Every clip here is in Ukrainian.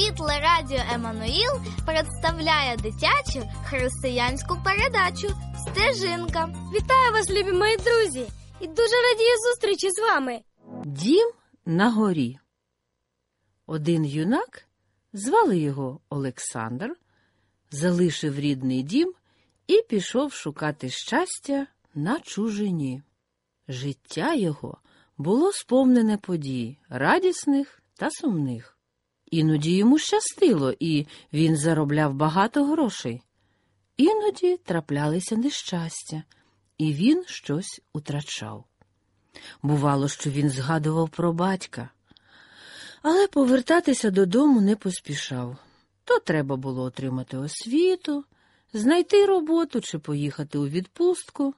Світле радіо Еммануїл представляє дитячу християнську передачу «Стежинка». Вітаю вас, любі мої друзі, і дуже радію зустрічі з вами. Дім на горі. Один юнак, звали його Олександр, залишив рідний дім і пішов шукати щастя на чужині. Життя його було сповнене подій, радісних та сумних. Іноді йому щастило, і він заробляв багато грошей. Іноді траплялися нещастя, і він щось утрачав. Бувало, що він згадував про батька, але повертатися додому не поспішав. То треба було отримати освіту, знайти роботу чи поїхати у відпустку.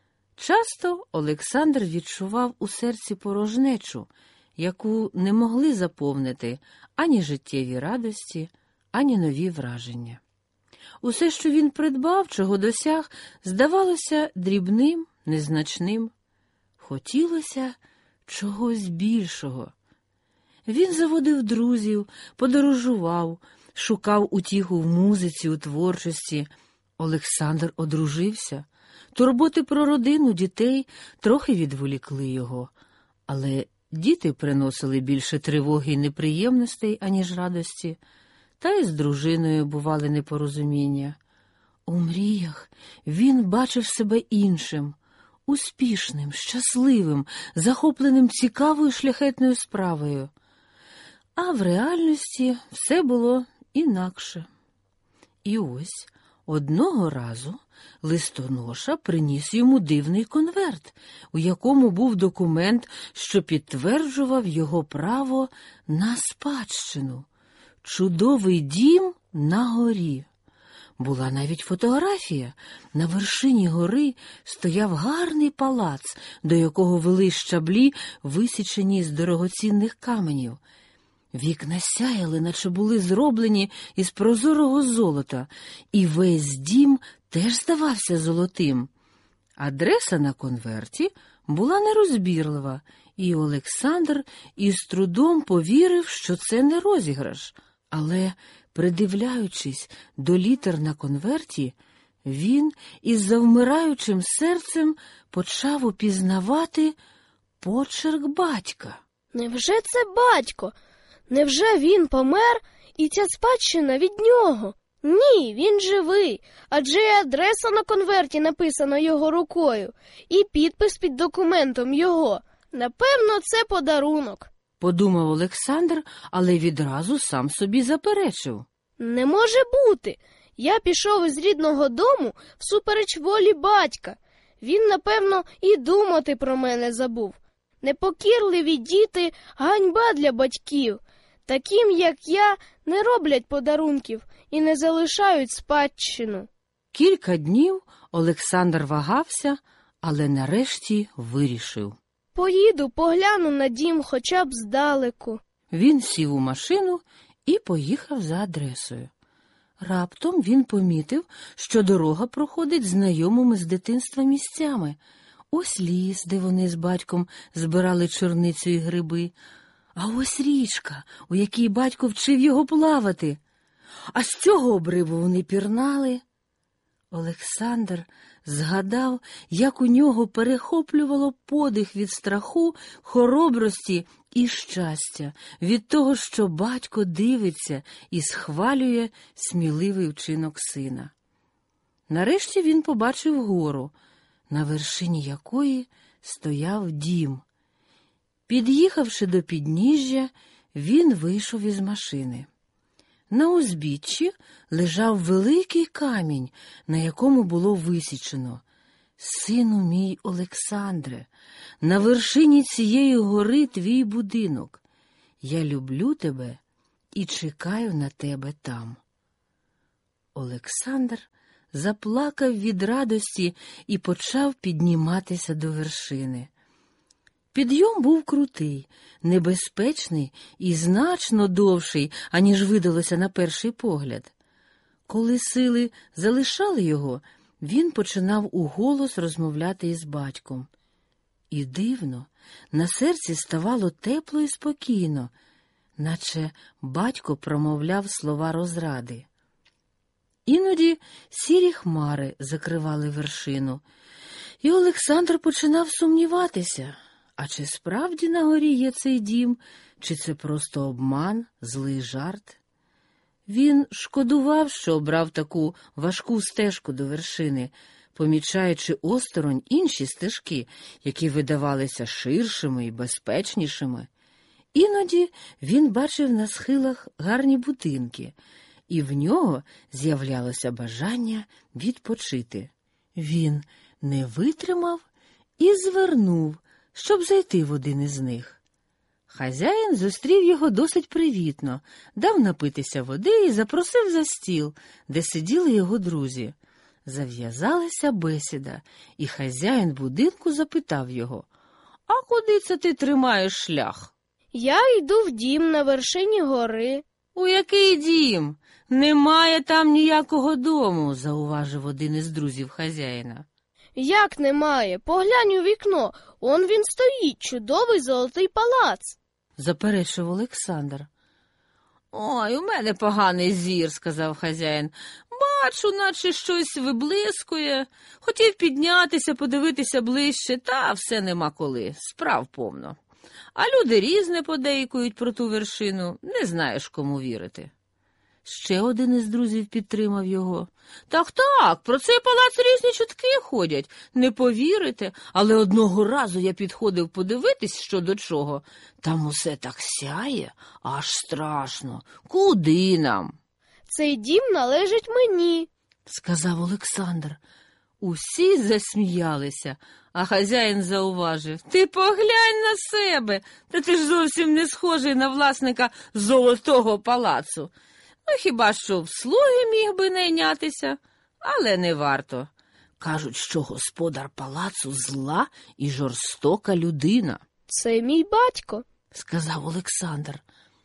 Часто Олександр відчував у серці порожнечу, яку не могли заповнити ані життєві радості, ані нові враження. Усе, що він придбав, чого досяг, здавалося дрібним, незначним. Хотілося чогось більшого. Він заводив друзів, подорожував, шукав утіху в музиці, у творчості. Олександр одружився. Турботи про родину, дітей трохи відволікли його. Але діти приносили більше тривоги і неприємностей, аніж радості. Та й з дружиною бували непорозуміння. У мріях він бачив себе іншим, успішним, щасливим, захопленим цікавою шляхетною справою. А в реальності все було інакше. І ось одного разу листоноша приніс йому дивний конверт, у якому був документ, що підтверджував його право на спадщину. Чудовий дім на горі. Була навіть фотографія. На вершині гори стояв гарний палац, до якого вели щаблі, висічені з дорогоцінних каменів. Вікна сяяли, наче були зроблені із прозорого золота, і весь дім теж здавався золотим. Адреса на конверті була нерозбірлива, і Олександр із трудом повірив, що це не розіграш. Але, придивляючись до літер на конверті, він із завмираючим серцем почав упізнавати почерк батька. Невже це батько? Невже він помер, і ця спадщина від нього? Ні, він живий, адже і адреса на конверті написана його рукою, і підпис під документом його. Напевно, це подарунок. Подумав Олександр, але відразу сам собі заперечив. Не може бути. Я пішов із рідного дому всупереч волі батька. Він, напевно, і думати про мене забув. Непокірливі діти – ганьба для батьків. Таким, як я, не роблять подарунків і не залишають спадщину. Кілька днів Олександр вагався, але нарешті вирішив. Поїду, погляну на дім хоча б здалеку. Він сів у машину і поїхав за адресою. Раптом він помітив, що дорога проходить знайомими з дитинства місцями. Ось ліс, де вони з батьком збирали чорницю і гриби. А ось річка, у якій батько вчив його плавати. А з цього обриву вони пірнали. Олександр згадав, як у нього перехоплювало подих від страху, хоробрості і щастя, від того, що батько дивиться і схвалює сміливий вчинок сина. Нарешті він побачив гору, на вершині якої стояв дім. Під'їхавши до підніжжя, він вийшов із машини. На узбіччі лежав великий камінь, на якому було висічено: «Сину мій Олександре, на вершині цієї гори твій будинок. Я люблю тебе і чекаю на тебе там». Олександр заплакав від радості і почав підніматися до вершини. Підйом був крутий, небезпечний і значно довший, аніж видалося на перший погляд. Коли сили залишали його, він починав уголос розмовляти із батьком. І дивно, на серці ставало тепло і спокійно, наче батько промовляв слова розради. Іноді сірі хмари закривали вершину, і Олександр починав сумніватися, а чи справді на горі є цей дім, чи це просто обман, злий жарт. Він шкодував, що обрав таку важку стежку до вершини, помічаючи осторонь інші стежки, які видавалися ширшими і безпечнішими. Іноді він бачив на схилах гарні будинки, і в нього з'являлося бажання відпочити. Він не витримав і звернув, щоб зайти в один із них. Хазяїн зустрів його досить привітно, дав напитися води і запросив за стіл, де сиділи його друзі. Зав'язалася бесіда, і хазяїн будинку запитав його: «А куди це ти тримаєш шлях?» Я йду в дім на вершині гори. «У який дім? Немає там ніякого дому», – зауважив один із друзів хазяїна. Як немає? Поглянь у вікно, он він стоїть, чудовий золотий палац. Заперечив Олександр. «Ой, у мене поганий зір», – сказав хазяїн. «Бачу, наче щось виблискує. Хотів піднятися, подивитися ближче, та все нема коли, справ повно. А люди різне подейкують про ту вершину, не знаєш, кому вірити». Ще один із друзів підтримав його. Так, про цей палац різні чутки ходять, не повірите, але одного разу я підходив подивитись, що до чого. Там усе так сяє, аж страшно. Куди нам?» Цей дім належить мені, сказав Олександр. Усі засміялися, а хазяїн зауважив: «Ти поглянь на себе, та ти ж зовсім не схожий на власника золотого палацу. Ну, хіба що в слуги міг би найнятися, але не варто. Кажуть, що господар палацу зла і жорстока людина». Це мій батько, сказав Олександр.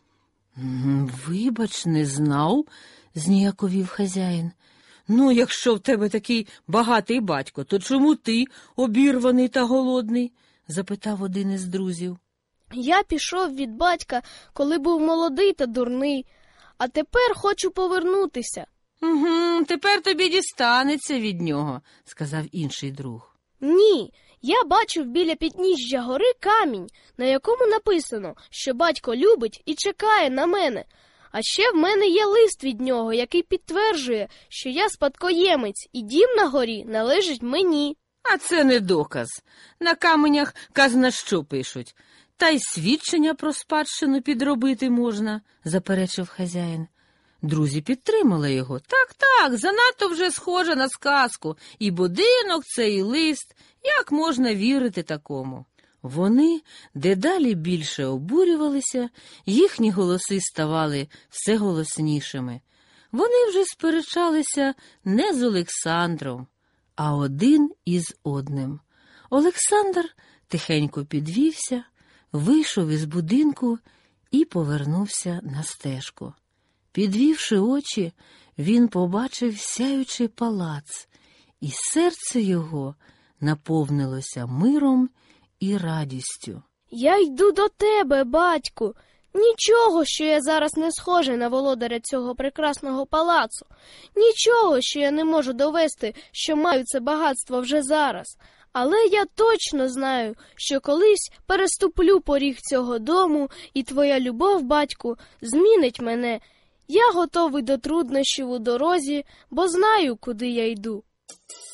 «Вибач, не знав», – зніяковів хазяїн. «Ну, якщо в тебе такий багатий батько, то чому ти обірваний та голодний?» – запитав один із друзів. Я пішов від батька, коли був молодий та дурний, а тепер хочу повернутися. Тепер тобі дістанеться від нього», – сказав інший друг. Ні, я бачив біля підніжжя гори камінь, на якому написано, що батько любить і чекає на мене. А ще в мене є лист від нього, який підтверджує, що я спадкоємець, і дім на горі належить мені. «А це не доказ. На каменях казна що пишуть. Та й свідчення про спадщину підробити можна», – заперечив хазяїн. Друзі підтримали його. Так, занадто вже схоже на сказку. І будинок це, і лист. Як можна вірити такому? Вони дедалі більше обурювалися, їхні голоси ставали все голоснішими. Вони вже сперечалися не з Олександром, а один із одним. Олександр тихенько підвівся, вийшов із будинку і повернувся на стежку. Підвівши очі, він побачив сяючий палац, і серце його наповнилося миром і радістю. Я йду до тебе, батьку. Нічого, що я зараз не схожий на володаря цього прекрасного палацу. Нічого, що я не можу довести, що маю це багатство вже зараз. Але я точно знаю, що колись переступлю поріг цього дому, і твоя любов, батьку, змінить мене. Я готовий до труднощів у дорозі, бо знаю, куди я йду».